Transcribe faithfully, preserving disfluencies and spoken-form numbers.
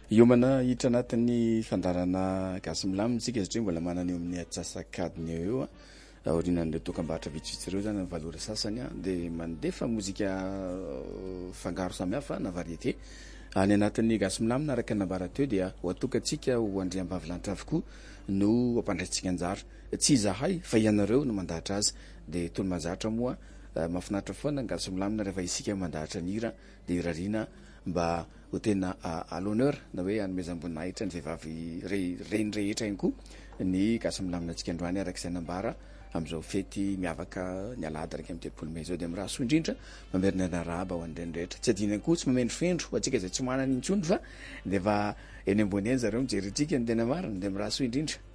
Iomana hiditra anatin'ny fandarana gasy milamitsika satria mbola manana eo amin'ny atsasakadiny eo eo a aorianan'ireo dokam-barotra vitsivitsy ireo zany valora sasany a dia mandefa mozika fangaro samihafa na variété any anatin'ny gasy milamina araka nambara teo dia ho atokantsika ho andriam-bavilanitra avokoa no ampandraisitsika anjara tsy izahay fa ianareo no mandahatra azy dia tony manjatra moa mahafinaritra foana gasy milamina rehefa isika mandahatra ny hira dia irariana mba ho tena à l'honneur na hoe anomezam-boninahitra ny vehivavy reny rehetra ihany koa ny gasy milamina antsika androany araka izay nambara amin'izao fety miavaka ny alahady araka amin'ny telopolo may zao dia amin'ny raha soa indrindra mamerina anarahaba ho an'ireny rehetra tsy adinany koa tsy mameno fendro ho antsika izay tsy manana intsony fa dia efa eny ambony eny zareo mijery antsika ny tena marina dia amin'ny raha soa indrindra